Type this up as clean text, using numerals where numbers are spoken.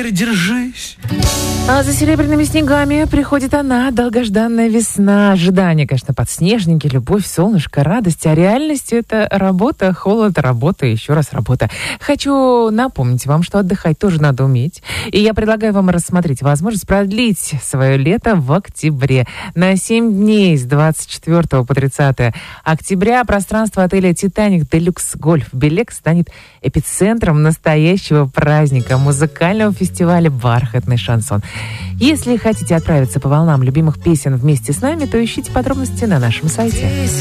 Держись. А за серебряными снегами приходит она, долгожданная весна. Ожидание, конечно, подснежники, любовь, солнышко, радость. А реальность — это работа, холод, работа, еще раз работа. Хочу напомнить вам, что отдыхать тоже надо уметь. И я предлагаю вам рассмотреть возможность продлить свое лето в октябре. На 7 дней с 24 по 30 октября пространство отеля «Титаник Делюкс Гольф Белек» станет эпицентром настоящего праздника, музыкального фестиваля «Бархатный шансон». Если хотите отправиться по волнам любимых песен вместе с нами, то ищите подробности на нашем сайте.